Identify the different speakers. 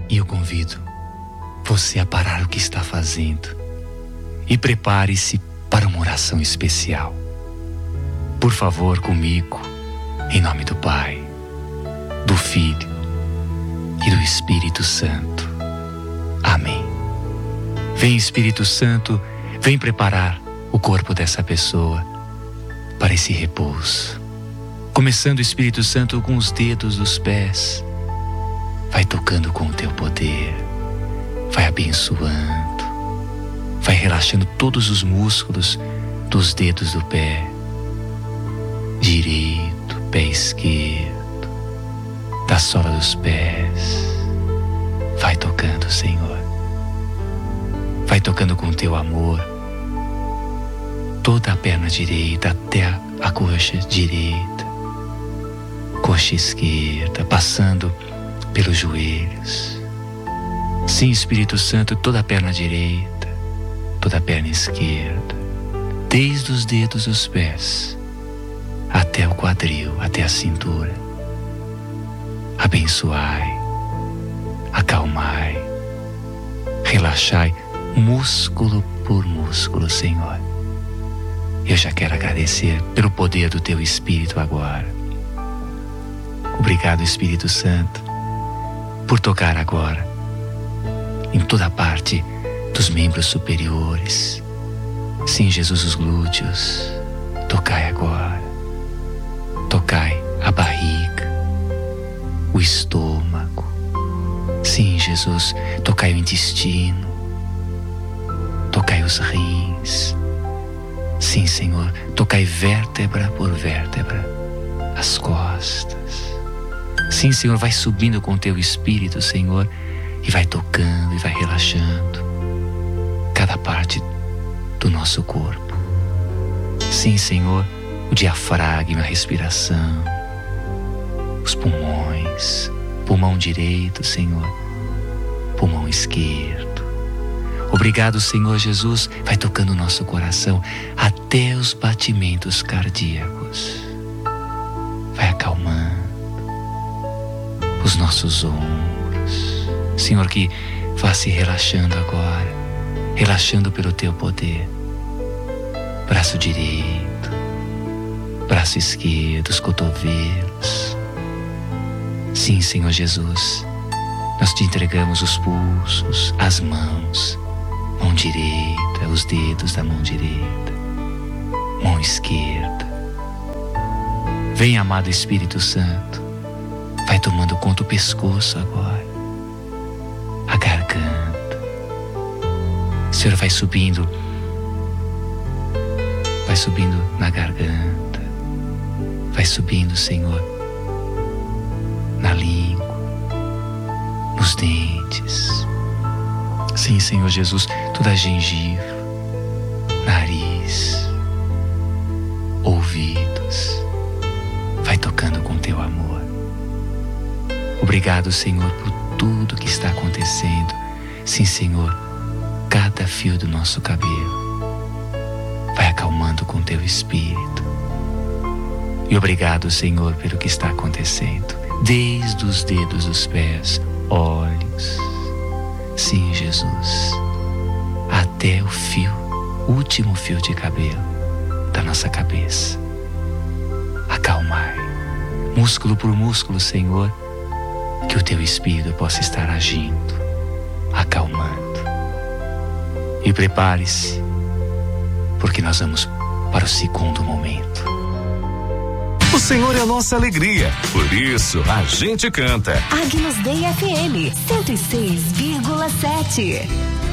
Speaker 1: E eu convido você a parar o que está fazendo e prepare-se para uma oração especial. Por favor, comigo, em nome do Pai, do Filho e do Espírito Santo. Amém. Vem, Espírito Santo, vem preparar o corpo dessa pessoa para esse repouso. Começando, Espírito Santo, com os dedos dos pés. Vai tocando com o teu poder, vai abençoando, vai relaxando todos os músculos dos dedos do pé direito, pé esquerdo, da sola dos pés. Vai tocando, Senhor. Vai tocando com o teu amor toda a perna direita até a coxa direita, coxa esquerda, passando pelos joelhos. Sim, Espírito Santo, toda a perna direita, toda a perna esquerda, desde os dedos dos pés até o quadril, até a cintura. Abençoai, acalmai, relaxai, músculo por músculo, Senhor. Eu já quero agradecer pelo poder do teu Espírito agora. Obrigado, Espírito Santo, por tocar agora em toda a parte dos membros superiores. Sim, Jesus, os glúteos. Tocai agora. Tocai a barriga, o estômago. Sim, Jesus, tocai o intestino. Tocai os rins. Sim, Senhor, tocai vértebra por vértebra, as costas. Sim, Senhor, vai subindo com o teu Espírito, Senhor, e vai tocando e vai relaxando cada parte do nosso corpo. Sim, Senhor, o diafragma, a respiração, os pulmões, pulmão direito, Senhor, pulmão esquerdo. Obrigado, Senhor Jesus, vai tocando o nosso coração até os batimentos cardíacos. Vai acalmando os nossos ombros. Senhor, que vá se relaxando agora, relaxando pelo teu poder. Braço direito, braço esquerdo, os cotovelos. Sim, Senhor Jesus, nós te entregamos os pulsos, as mãos, mão direita, os dedos da mão direita, mão esquerda. Vem, amado Espírito Santo, vai tomando conta do pescoço agora, a garganta. O Senhor vai subindo na garganta, vai subindo, Senhor, na língua, nos dentes. Sim, Senhor Jesus, toda a gengiva, nariz, ouvidos, vai tocando com teu amor. Obrigado, Senhor, por tudo que está acontecendo. Sim, Senhor, cada fio do nosso cabelo vai acalmando com teu Espírito. E obrigado, Senhor, pelo que está acontecendo, desde os dedos dos pés, olhos. Sim, Jesus, até o fio, último fio de cabelo da nossa cabeça. Acalmai, músculo por músculo, Senhor, que o teu Espírito possa estar agindo, acalmando. E prepare-se, porque nós vamos para o segundo momento.
Speaker 2: O Senhor é a nossa alegria, por isso a gente canta.
Speaker 3: Agnus Dei FM 106,7.